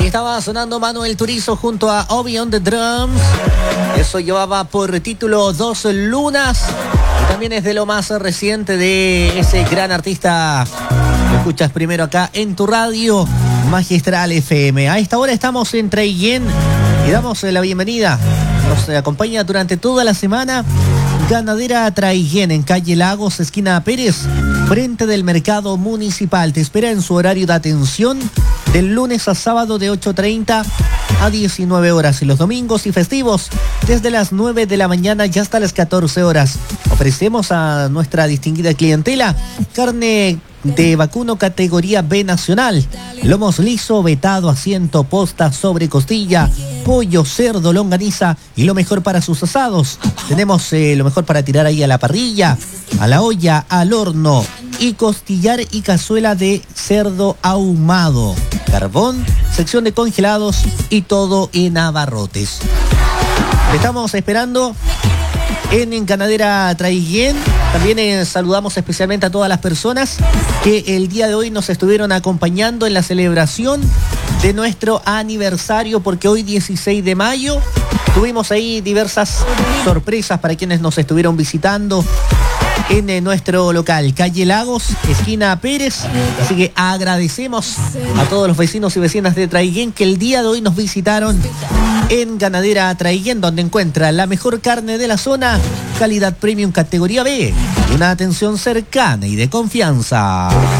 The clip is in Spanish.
Estaba sonando Manuel Turizo junto a Obi on the Drums. Eso llevaba por título Dos Lunas. Y también es de lo más reciente de ese gran artista. Lo escuchas primero acá en tu radio Magistral FM. A esta hora estamos en Traiguén y damos la bienvenida. Nos acompaña durante toda la semana Ganadera Traiguén en calle Lagos, esquina Pérez, frente del mercado municipal. Te espera en su horario de atención del lunes a sábado de 8:30 a 19 horas y los domingos y festivos desde las 9 de la mañana y hasta las 14 horas. Ofrecemos a nuestra distinguida clientela carne de vacuno categoría B nacional, lomos liso, vetado, asiento, posta, sobre costilla, pollo, cerdo, longaniza y lo mejor para sus asados. Tenemos lo mejor para tirar ahí a la parrilla, a la olla, al horno y costillar y cazuela de cerdo ahumado, carbón, sección de congelados y todo en abarrotes. Estamos esperando en Ganadera Traiguén. También saludamos especialmente a todas las personas que el día de hoy nos estuvieron acompañando en la celebración de nuestro aniversario, porque hoy 16 de mayo tuvimos ahí diversas sorpresas para quienes nos estuvieron visitando en nuestro local, calle Lagos, esquina Pérez. Así que agradecemos a todos los vecinos y vecinas de Traiguén que el día de hoy nos visitaron en Ganadera Traiguén, donde encuentra la mejor carne de la zona, calidad premium categoría B y una atención cercana y de confianza.